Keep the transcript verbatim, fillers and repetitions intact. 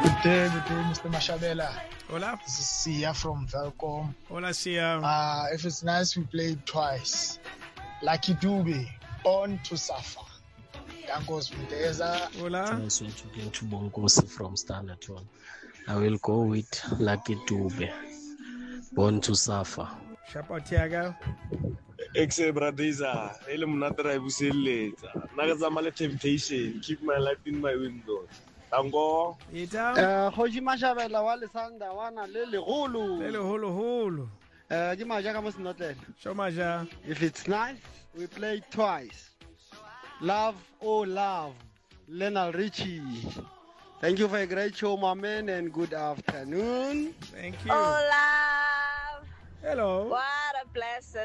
Good day, good day, Mister Mashabela. Hola. This is Sia from Velcom. Hola, Sia. Uh, if it's nice, we played twice. Lucky Dube, Born to Suffer. Dankos Muteza. Hola. I'm switching to Bongosi from Standard One. I will go with Lucky Dube, Born to Suffer. Shapa Tiago. Exe bradiza, ele munata ra ibuseletsa. Naga zamale temptation, keep my life in my window. Tango. Ita. Eh, Khoji Mashabela wa lesanda wana le legolo. Lele holo holo. Eh, ke maja ka mo senotlele. Show maja. If it's nice, we play twice. Love, oh love, Lionel Richie. Thank you for a great show, my man, and good afternoon. Thank you. Oh, love. Hello. What a blessing.